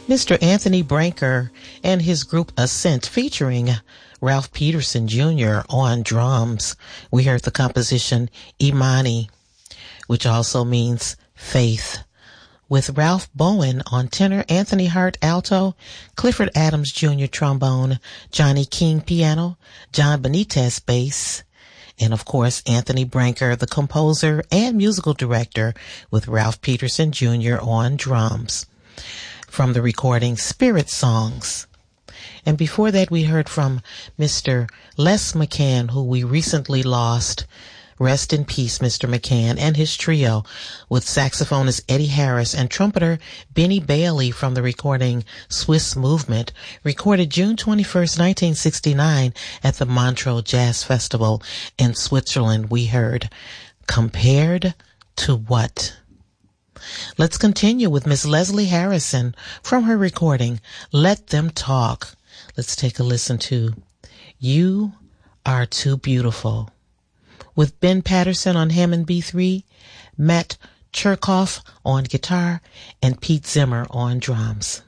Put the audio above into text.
Mr. Anthony Branker and his group Ascent featuring Ralph Peterson Jr. on drums. We heard the composition Imani, which also means faith, with Ralph Bowen on tenor, Anthony Hart alto, Clifford Adams Jr. trombone, Johnny King piano, John Benitez bass, and of course Anthony Branker, the composer and musical director, with Ralph Peterson Jr. on drums, from the recording Spirit Songs. And before that, we heard from Mr. Les McCann, who we recently lost. Rest in peace, Mr. McCann, and his trio, with saxophonist Eddie Harris and trumpeter Benny Bailey, from the recording Swiss Movement, recorded June 21st, 1969 at the Montreux Jazz Festival in Switzerland. We heard Compared to What? Let's continue with Miss Leslie Harrison from her recording Let Them Talk. Let's take a listen to You Are Too Beautiful, with Ben Patterson on Hammond B3, Matt Cherkoff on guitar, and Pete Zimmer on drums.